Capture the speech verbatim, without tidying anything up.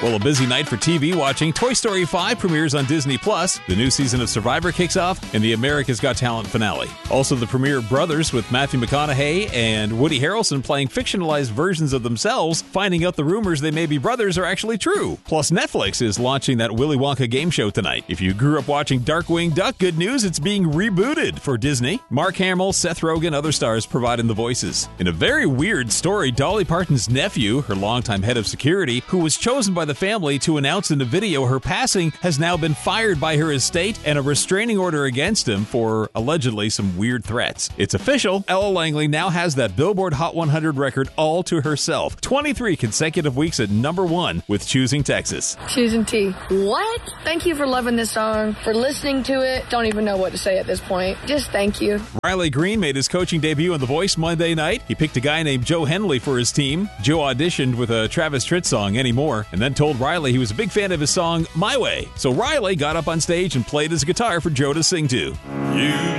Well, a busy night for T V watching. Toy Story five premieres on Disney Plus. The new season of Survivor kicks off, and the America's Got Talent finale. Also, the premiere of Brothers with Matthew McConaughey and Woody Harrelson playing fictionalized versions of themselves, finding out the rumors they may be brothers are actually true. Plus, Netflix is launching that Willy Wonka game show tonight. If you grew up watching Darkwing Duck, good news, it's being rebooted for Disney. Mark Hamill, Seth Rogen, other stars providing the voices. In a very weird story, Dolly Parton's nephew, her longtime head of security, who was chosen by the family to announce in a video her passing, has now been fired by her estate and a restraining order against him for allegedly some weird threats. It's official. Ella Langley now has that Billboard Hot one hundred record all to herself. twenty-three consecutive weeks at number one with Choosing Texas. Choosing T. What? Thank you for loving this song, for listening to it. Don't even know what to say at this point. Just thank you. Riley Green made his coaching debut on The Voice Monday night. He picked a guy named Joe Henley for his team. Joe auditioned with a Travis Tritt song, Anymore, and then told Riley he was a big fan of his song, My Way. So Riley got up on stage and played his guitar for Joe to sing to. You